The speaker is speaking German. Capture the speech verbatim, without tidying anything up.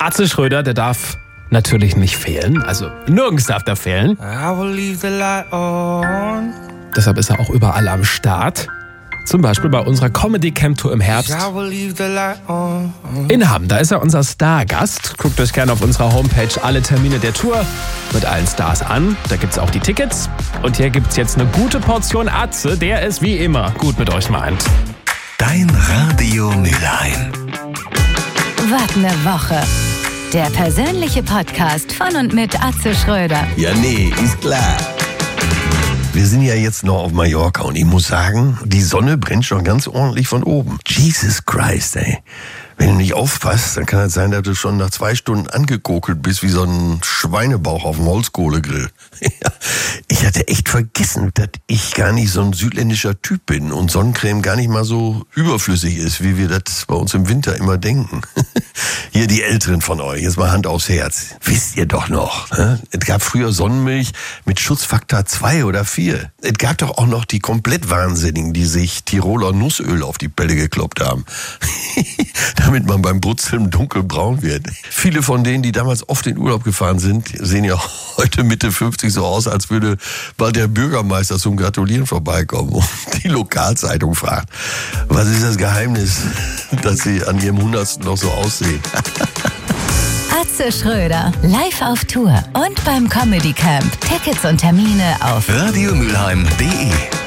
Atze Schröder, der darf natürlich nicht fehlen. Also nirgends darf er fehlen. Deshalb ist er auch überall am Start. Zum Beispiel bei unserer Comedy Camp Tour im Herbst in Hamm. Da ist er unser Stargast. Guckt euch gerne auf unserer Homepage alle Termine der Tour mit allen Stars an. Da gibt's auch die Tickets. Und hier gibt's jetzt eine gute Portion Atze, der es wie immer gut mit euch meint. Dein Radio Mülheim. Was ne Woche. Der persönliche Podcast von und mit Atze Schröder. Ja, nee, ist klar. Wir sind ja jetzt noch auf Mallorca und ich muss sagen, die Sonne brennt schon ganz ordentlich von oben. Jesus Christ, ey. Wenn du nicht aufpasst, dann kann es sein, dass du schon nach zwei Stunden angekokelt bist wie so ein Schweinebauch auf dem Holzkohlegrill. Ich hatte echt vergessen, dass ich gar nicht so ein südländischer Typ bin und Sonnencreme gar nicht mal so überflüssig ist, wie wir das bei uns im Winter immer denken. Hier die Älteren von euch, jetzt mal Hand aufs Herz. Wisst ihr doch noch, ne? Es gab früher Sonnenmilch mit Schutzfaktor zwei oder vier. Es gab doch auch noch die komplett Wahnsinnigen, die sich Tiroler Nussöl auf die Pelle gekloppt haben. Damit man beim Brutzeln dunkelbraun wird. Viele von denen, die damals oft in Urlaub gefahren sind, sehen ja heute Mitte fünfzig so aus, als würde bald der Bürgermeister zum Gratulieren vorbeikommen und die Lokalzeitung fragt, was ist das Geheimnis, dass sie an ihrem Hundertsten noch so aussehen? Atze Schröder, live auf Tour und beim Comedy Camp. Tickets und Termine auf radiomülheim punkt de